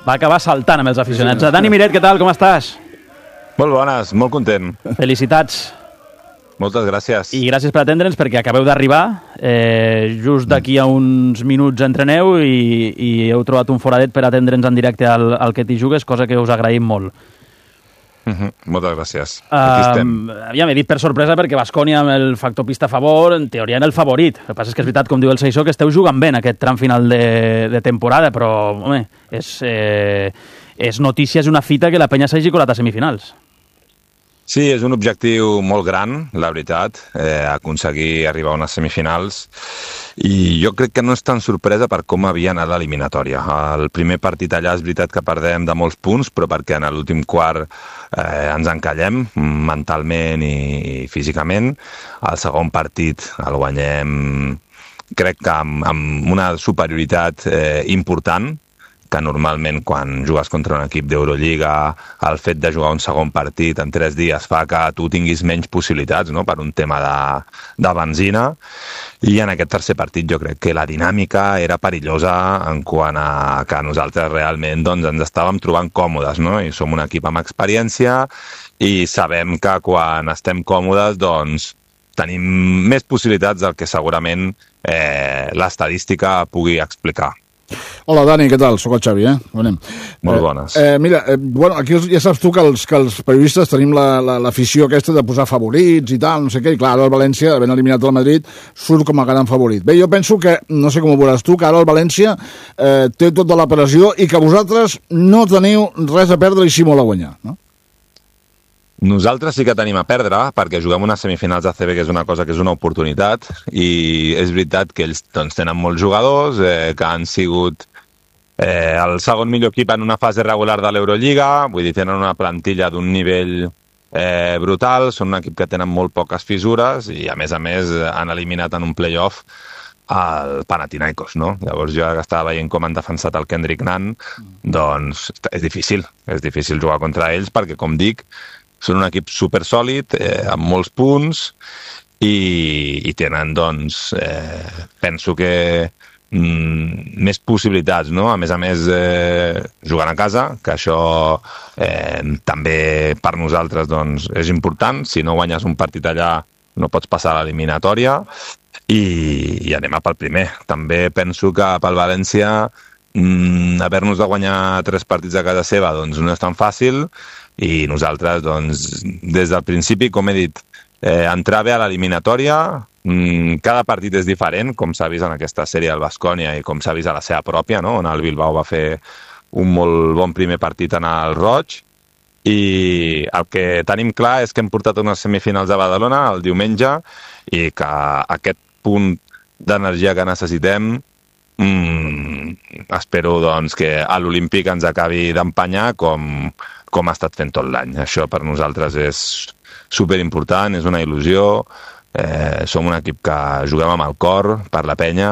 va acabar saltant amb els aficionats. Dani Miret, què tal? Com estàs? Molt bones, molt content. Felicitats. Moltes gràcies. I gràcies per atendre'ns, perquè acabeu d'arribar. Just d'aquí a uns minuts entreneu i heu trobat un foradet per atendre'ns en directe al Que t'hi jugues, cosa que us agraïm molt. Moltes gràcies. Aquí estem. Ja m'he dit per sorpresa perquè Baskonia amb el factor pista a favor, en teoria en el favorit. El que passa és que és veritat, com diu el Seixó, que esteu jugant bé en aquest tram final de temporada, però, home, és notícia, és una fita que la penya s'hagi colat a semifinals. Sí, és un objectiu molt gran, la veritat, aconseguir arribar a unes semifinals, i jo crec que no és tan sorpresa per com havia anat l'eliminatòria. El primer partit allà és veritat que perdem de molts punts, però perquè en l'últim quart ens encallem mentalment i físicament. El segon partit el guanyem, crec que amb una superioritat important, que normalment quan jugues contra un equip d'Eurolliga el fet de jugar un segon partit en 3 dies fa que tu tinguis menys possibilitats, no?, per un tema de benzina, i en aquest tercer partit jo crec que la dinàmica era perillosa en quant a que nosaltres realment doncs, ens estàvem trobant còmodes, no?, i som un equip amb experiència i sabem que quan estem còmodes doncs tenim més possibilitats del que segurament l'estadística pugui explicar. Hola, Dani, què tal? Soc el Xavi, Bonem. Molt bones. Mira, aquí ja saps tu que els periodistes tenim l'afició aquesta de posar favorits i tal, no sé què, i clar, ara el València, havent eliminat el Madrid, surt com a gran favorit. Bé, jo penso que, no sé com ho veuràs tu, que ara el València té tota la pressió i que vosaltres no teniu res a perdre i sí molt a guanyar, no? Nosaltres sí que tenim a perdre, perquè juguem unes semifinals d'ACB, que és una cosa que és una oportunitat, i és veritat que ells doncs, tenen molts jugadors que han sigut el segon millor equip en una fase regular de l'Eurolliga, vull dir, tenen una plantilla d'un nivell brutal, són un equip que tenen molt poques fissures i a més han eliminat en un play-off el Panathinaikos, no? Llavors jo que estava veient com han defensat el Kendrick Nunn, doncs és difícil jugar contra ells perquè, com dic, són un equip supersòlid, amb molts punts, i tenen, doncs, penso que més possibilitats, no? A més, jugant a casa, que això també per nosaltres doncs, és important. Si no guanyes un partit allà, no pots passar a l'eliminatòria, i anem a pel primer. També penso que pel València haver-nos de guanyar 3 partits a casa seva doncs no és tan fàcil, i nosaltres, doncs, des del principi, com he dit, entrar bé a l'eliminatòria. Cada partit és diferent, com s'ha vist en aquesta sèrie del Baskonia i com s'ha vist a la seva pròpia, no?, on el Bilbao va fer un molt bon primer partit en el Roig, i el que tenim clar és que hem portat unes semifinals a Badalona el diumenge i que aquest punt d'energia que necessitem espero doncs, que a l'Olímpic ens acabi d'empanyar com ha estat fent tot l'any. Això per nosaltres és superimportant, és una il·lusió, som un equip que juguem amb el cor per la penya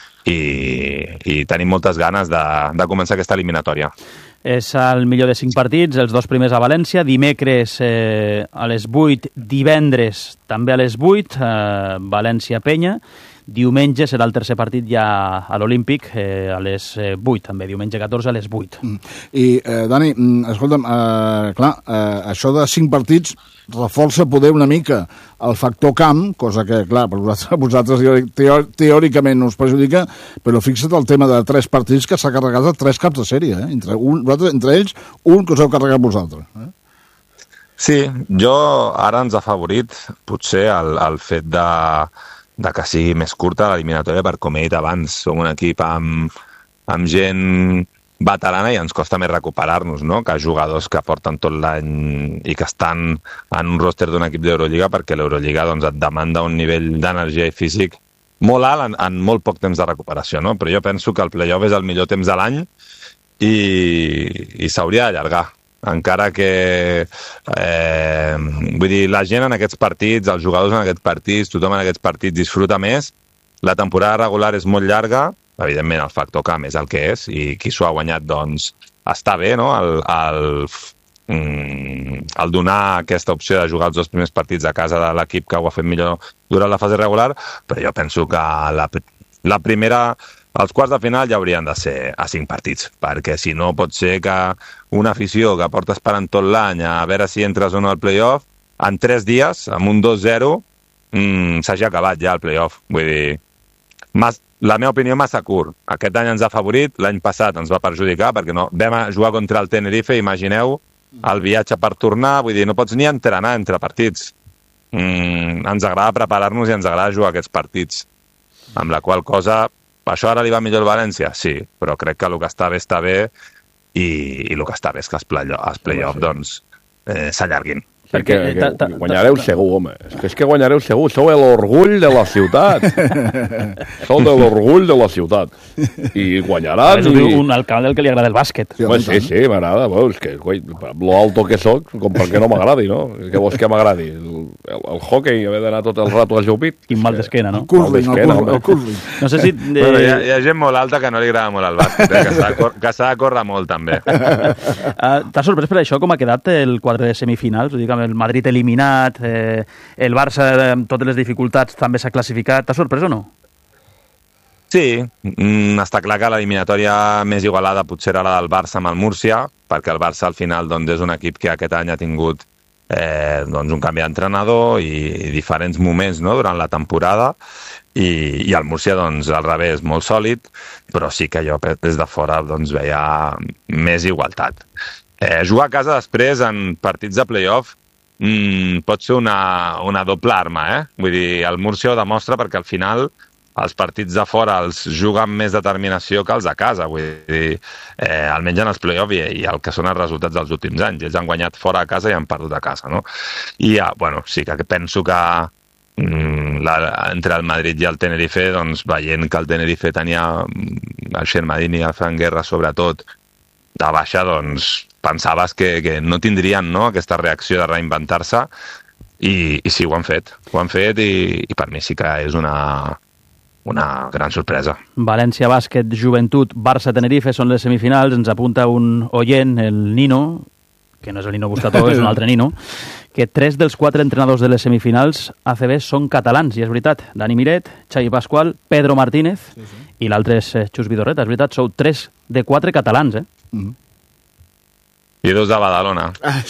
i tenim moltes ganes de començar aquesta eliminatòria. És el millor de 5 partits, els 2 primers a València, dimecres a les 8, divendres també a les 8, València-Penya, diumenge serà el tercer partit ja a l'Olímpic, a les 8 també, diumenge 14 a les 8. I, Dani, escolta'm, clar, això de 5 partits reforça poder una mica el factor camp, cosa que, clar, per vosaltres teòricament us perjudica, però fixa't el tema de 3 partits que s'ha carregat de 3 caps de sèrie, entre ells, un que us heu carregat vosaltres. Sí, jo ara ens ha favorit potser el fet de que sigui més curta l'eliminatòria, per com he dit abans, som un equip amb gent veterana i ens costa més recuperar-nos, no?, que jugadors que porten tot l'any i que estan en un roster d'un equip d'Eurolliga, perquè l'Eurolliga doncs, et demanda un nivell d'energia i físic molt alt en molt poc temps de recuperació, no? Però jo penso que el play-off és el millor temps de l'any i s'hauria d'allargar. Encara que vull dir, la gent en aquests partits, els jugadors en aquests partits, tothom en aquests partits disfruta més. La temporada regular és molt llarga, evidentment el factor camp és el que és, i qui s'ho ha guanyat doncs està bé, no?, el donar aquesta opció de jugar els 2 primers partits a casa de l'equip que ho ha fet millor durant la fase regular, però jo penso que la primera els quarts de final ja haurien de ser a 5 partits, perquè si no pot ser que una afició que porta esperant tot l'any a veure si entres o no al playoff, en 3 dies, amb un 2-0, s'hagi acabat ja el playoff. Vull dir, la meva opinió massa curt. Aquest any ens ha favorit, l'any passat ens va perjudicar, perquè no vam jugar contra el Tenerife, imagineu, el viatge per tornar, vull dir, no pots ni entrenar entre partits. Ens agrada preparar-nos i ens agrada jugar aquests partits. Amb la qual cosa, això ara li va millor al València? Sí, però crec que el que està bé i el que està bé és que els play-off doncs, s'allarguin. Perquè guanyareu segur, home. És que guanyareu segur. Sou l'orgull de la ciutat. Sou de l'orgull de la ciutat. I guanyaran. És un alcalde al que li agrada el bàsquet. Sí, m'agrada. És que, lo alto que soc, com perquè no m'agradi, no? Què vols que m'agradi? El hockey, haver d'anar tot el rato a Jupit. Quin mal d'esquena, no? El curling. No sé si... Hi ha gent molt alta que no li agrada molt el bàsquet, que s'ha de córrer molt, també. T'has sorprès per això com ha quedat el quadre de semifinals? Ho dic, el Madrid eliminat, el Barça amb totes les dificultats també s'ha classificat. T'ha sorprès o no? Sí, està clar que l'eliminatòria més igualada potser era la del Barça amb el Múrcia, perquè el Barça al final doncs, és un equip que aquest any ha tingut doncs, un canvi d'entrenador i diferents moments, no?, durant la temporada, i el Múrcia doncs, al revés, molt sòlid, però sí que jo des de fora doncs, veia més igualtat. Jugar a casa després en partits de play-off pot ser una doble arma, Vull dir, el Múrcia ho demostra perquè al final els partits de fora els juguen més determinació que els de casa, vull dir, almenys en els play-off i el que són els resultats dels últims anys. Ells han guanyat fora a casa i han perdut a casa, no? I, bueno, sí que penso que entre el Madrid i el Tenerife, doncs, veient que el Tenerife tenia el Shermadini i el Fran Guerra, sobretot, de baixa, doncs, pensaves que no tindrien, no?, aquesta reacció de reinventar-se, i sí, ho han fet i per mi sí que és una gran sorpresa. València Bàsquet, Joventut, Barça Tenerife són les semifinals. Ens apunta un oient, el Nino, que no és el Nino Buscató, és un altre Nino, que 3 dels 4 entrenadors de les semifinals ACB són catalans, i és veritat. Dani Miret, Xavi Pasqual, Pedro Martínez, i l'altre és Xus Vidorreta. És veritat, sou 3 de 4 catalans, I 2 de Badalona.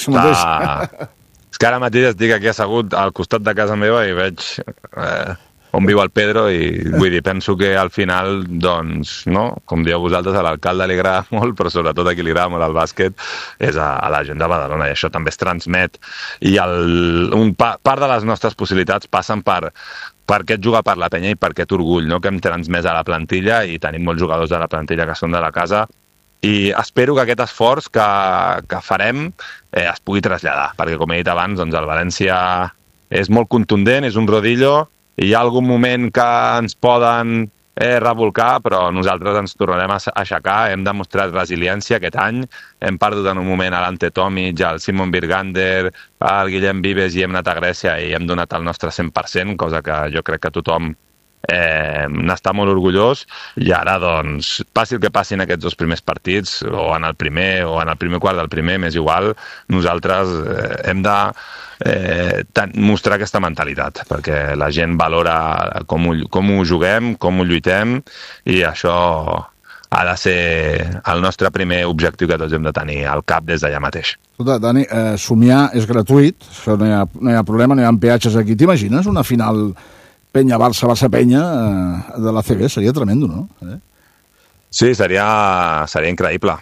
És que ara mateix estic aquí assegut al costat de casa meva i veig on viu el Pedro i vull dir, penso que al final, doncs, no? Com dieu vosaltres, a l'alcalde li agrada molt, però sobretot a qui li agrada molt el bàsquet és a la gent de Badalona, i això també es transmet. I part de les nostres possibilitats passen per aquest jugar per la penya i per aquest orgull, no?, que hem transmès a la plantilla, i tenim molts jugadors de la plantilla que són de la casa, i espero que aquest esforç que farem es pugui traslladar, perquè com he dit abans, doncs el València és molt contundent, és un rodillo, i hi ha algun moment que ens poden revolcar, però nosaltres ens tornarem a aixecar. Hem demostrat resiliència aquest any, hem perdut en un moment a l'Ante Tomic, al Simon Birgander, al Guillem Vives, i hem anat a Grècia i hem donat el nostre 100%, cosa que jo crec que tothom n'està molt orgullós, i ara doncs passi el que passi en aquests 2 primers partits, o en el primer quart del primer, m'és igual, nosaltres hem de mostrar aquesta mentalitat, perquè la gent valora com ho juguem, com ho lluitem, i això ha de ser el nostre primer objectiu que tots hem de tenir al cap des d'allà mateix. Escolta, Dani, somiar és gratuït, això no hi ha problema, no hi ha peatges aquí. T'imagines una final Penya-Barça, Barça-Penya de l'ACB? Seria tremendo, no? Sí, seria increïble.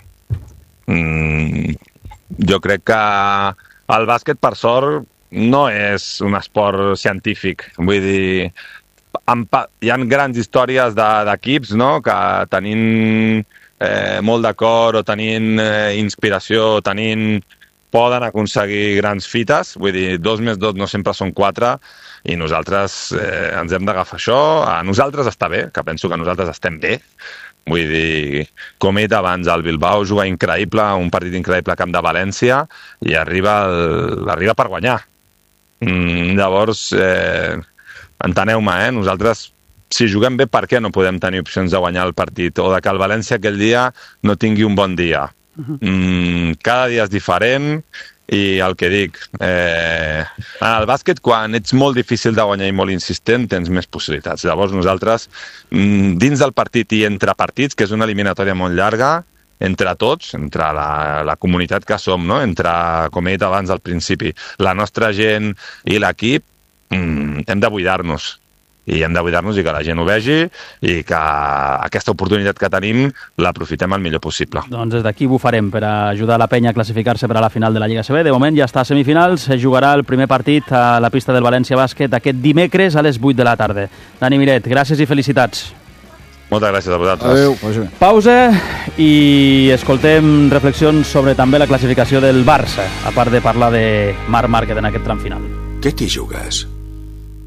Jo crec que el bàsquet, per sort, no és un esport científic. Vull dir, hi ha grans històries d'equips, no?, que tenint molt d'acord o tenint inspiració, poden aconseguir grans fites. Vull dir, 2 més 2 no sempre són 4, i nosaltres ens hem d'agafar això. A nosaltres està bé, que penso que nosaltres estem bé. Vull dir, com he dit abans, el Bilbao juga increïble, un partit increïble al camp de València, i arriba per guanyar. Llavors, enteneu-me, nosaltres, si juguem bé, per què no podem tenir opcions de guanyar el partit, o de que el València aquell dia no tingui un bon dia? Cada dia és diferent, i el que dic, en el bàsquet, quan ets molt difícil de guanyar i molt insistent, tens més possibilitats. Llavors nosaltres, dins del partit i entre partits, que és una eliminatòria molt llarga, entre tots, entre la comunitat que som, no? Entre, com he dit abans al principi, la nostra gent i l'equip, hem de buidar-nos. I hem de buidar-nos i que la gent ho vegi i que aquesta oportunitat que tenim l'aprofitem el millor possible. Doncs des d'aquí ho farem per ajudar la penya a classificar-se per a la final de la Lliga CB. De moment ja està a semifinals, se jugarà el primer partit a la pista del València Bàsquet aquest dimecres a les 8 de la tarda. Dani Miret, gràcies i felicitats. Moltes gràcies a vosaltres. Adéu. Pausa i escoltem reflexions sobre també la classificació del Barça, a part de parlar de Marc Márquez en aquest tram final. Què t'hi jugues?